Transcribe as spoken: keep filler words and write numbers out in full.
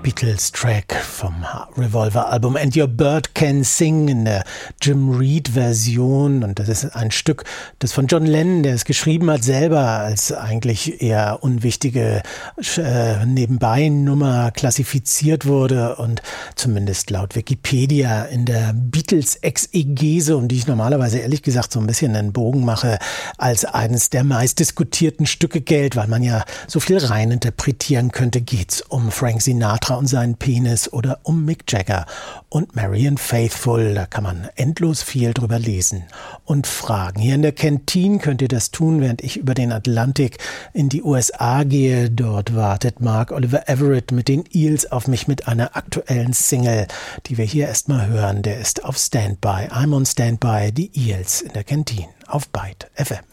Beatles-Track vom Revolver-Album And Your Bird Can Sing in der Jim Reed-Version. Und das ist ein Stück, das von John Lennon, der es geschrieben hat, selber als eigentlich eher unwichtige äh, Nebenbei-Nummer klassifiziert wurde und zumindest laut Wikipedia in der Beatles-Exegese, um die ich normalerweise ehrlich gesagt so ein bisschen einen Bogen mache, als eines der meistdiskutierten Stücke gilt, weil man ja so viel reininterpretieren könnte. Geht's um Frank Sinatra und seinen Penis oder um Mick Jagger und Marianne Faithfull? Da kann man endlos viel drüber lesen und fragen. Hier in der Kantine könnt ihr das tun, während ich über den Atlantik in die U S A gehe. Dort wartet Mark Oliver Everett mit den Eels auf mich mit einer aktuellen Single, die wir hier erstmal hören. Der ist auf Standby. I'm on Standby, die Eels in der Kantine auf Byte F M.